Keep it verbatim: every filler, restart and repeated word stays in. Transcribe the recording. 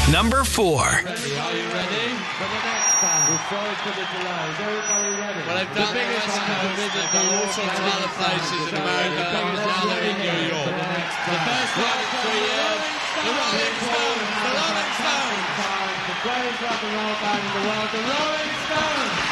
Number four. Ready? Are you ready? For the next band. We're sorry for the delay. Is everybody ready? Well, they've done the West Coast, they've done all sorts of other places in America, and now they're in New York. The first time in three years, the Rolling Stones, the Rolling Stones. The greatest rock and roll band in the world, the Rolling Stones.